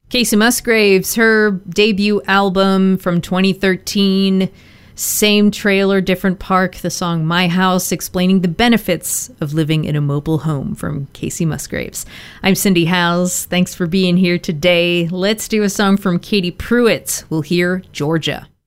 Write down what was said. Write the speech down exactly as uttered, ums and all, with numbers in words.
Kacey Musgraves, her debut album from twenty thirteen, same trailer, different park, the song My House, explaining the benefits of living in a mobile home from Kacey Musgraves. I'm Cindy Howes. Thanks for being here today. Let's do a song from Katie Pruitt. We'll hear Georgia.